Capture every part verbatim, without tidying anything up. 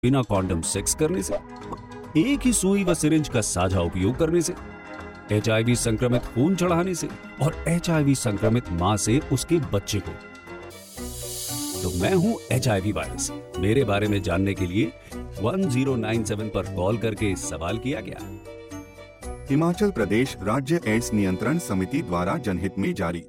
बिना condom sex करने से, एक ही सुई व सिरिंज का साझा उपयोग करने से, एचआईवी संक्रमित खून चढ़ाने से और एचआईवी संक्रमित मां से उसके बच्चे को। तो मैं हूं एचआईवी वायरस। मेरे बारे में जानने के लिए वन ज़ीरो नाइन सेवन पर कॉल करके सवाल किया गया। हिमाचल प्रदेश राज्य एड्स नियंत्रण समिति द्वारा जनहित में जारी।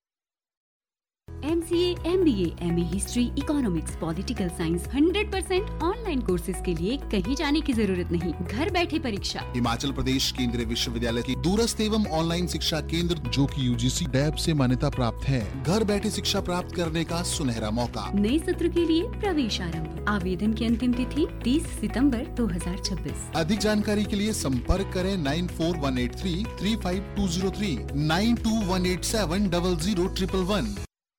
MCA, MBA, MA history, economics, political science hundred percent online courses के लिए कहीं जाने की जरूरत नहीं, घर बैठे परीक्षा। हिमाचल प्रदेश केंद्रीय विश्वविद्यालय की दूरस्थ एवं ऑनलाइन शिक्षा केंद्र जो कि यूजीसी डैब से मान्यता प्राप्त है, घर बैठे शिक्षा प्राप्त करने का सुनहरा मौका। नए सत्र के लिए प्रवेश आरंभ। आवेदन की अंतिम तिथि तीस सितंबर दो हजार छब्बीस। अधिक जानकारी के लिए संपर्क करें nine four one eight three three five to zero three nine to one eight seven double zero triple one.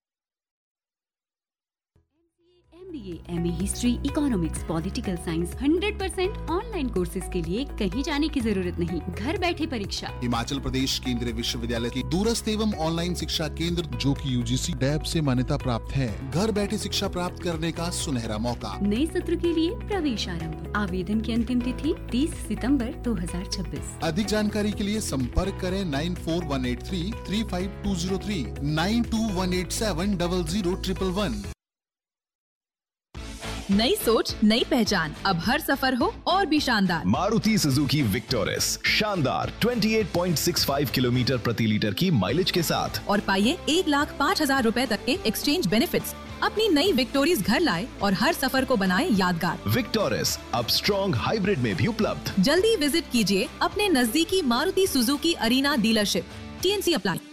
MBA, MA history, economics, political science hundred percent online courses के लिए कहीं जाने की जरूरत नहीं, घर बैठे परीक्षा। हिमाचल प्रदेश केंद्रीय विश्वविद्यालय की दूरस्थ एवं ऑनलाइन शिक्षा केंद्र जो कि यूजीसी डैब से मान्यता प्राप्त है, घर बैठे शिक्षा प्राप्त करने का सुनहरा मौका। नए सत्र के लिए प्रवेश आरंभ। आवेदन की अंतिम तिथि तीस सितंबर दो हजार छब्बीस। अधिक जानकारी के लिए संपर्क करें nine four one eight three three five to zero three nine to one eight seven double zero triple one. नई सोच, नई पहचान, अब हर सफर हो और भी शानदार। मारुति सुजुकी विक्टोरिस शानदार अट्ठाईस पॉइंट सिक्स फाइव किलोमीटर प्रति लीटर की माइलेज के साथ और पाइए एक लाख पाँच हजार रूपए तक के एक्सचेंज बेनिफिट्स। अपनी नई विक्टोरिस घर लाए और हर सफर को बनाए यादगार। विक्टोरिस अब स्ट्रॉन्ग हाइब्रिड में भी उपलब्ध। जल्दी विजिट कीजिए अपने नजदीकी Maruti Suzuki arena dealership. TNC apply.